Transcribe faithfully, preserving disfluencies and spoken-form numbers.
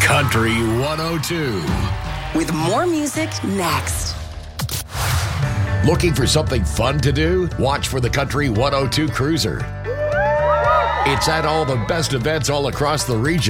Country one oh two. With more music next. Looking for something fun to do? Watch for the Country one oh two Cruiser. It's at all the best events all across the region.